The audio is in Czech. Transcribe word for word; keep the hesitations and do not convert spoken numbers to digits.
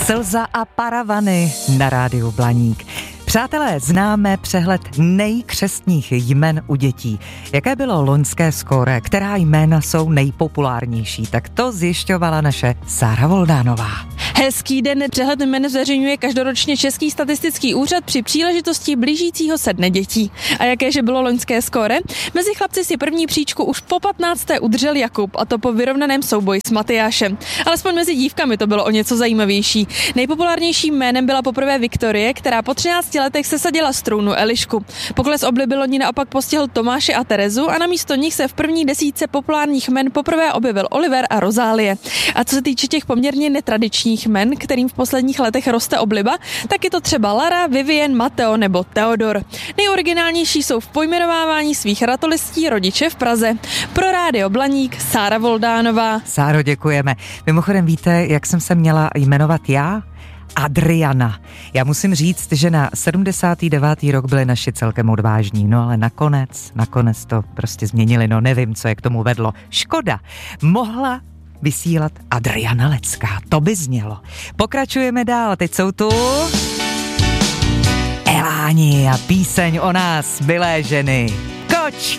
Slza a paravany na rádiu Blaník. Přátelé, známe přehled nejkřestních jmen u dětí. Jaké bylo loňské skóre, která jména jsou nejpopulárnější? Tak to zjišťovala naše Sára Voldánová. Hezký den, přehled jmen zveřejňuje každoročně Český statistický úřad při příležitosti blížícího se dne dětí. A jakéže bylo loňské skóre? Mezi chlapci si první příčku už po patnácté udržel Jakub, a to po vyrovnaném souboji s Matyášem. Alespoň mezi dívkami to bylo o něco zajímavější. Nejpopulárnějším jménem byla poprvé Viktorie, která po třinácti letech sesadila z trůnu Elišku. Pokles obliby loni naopak postihl Tomáše a Terezu a namísto nich se v první desítce populárních jmen poprvé objevil Oliver a Rozálie. A co se týče těch poměrně netradičních jmen, kterým v posledních letech roste obliba, tak je to třeba Lara, Vivien, Mateo nebo Theodor. Nejoriginálnější jsou v pojmenovávání svých ratolestí rodiče v Praze. Pro rádio Blaník Sára Voldánová. Sáro, děkujeme. Mimochodem víte, jak jsem se měla jmenovat já? Adriana. Já musím říct, že na sedmdesátý devátý rok byli naši celkem odvážní, no ale nakonec, nakonec to prostě změnili, no nevím, co je k tomu vedlo. Škoda. Mohla vysílat Adriana Lecká, to by znělo. Pokračujeme dál, teď jsou tu Eláni a píseň o nás, milé ženy. Koč!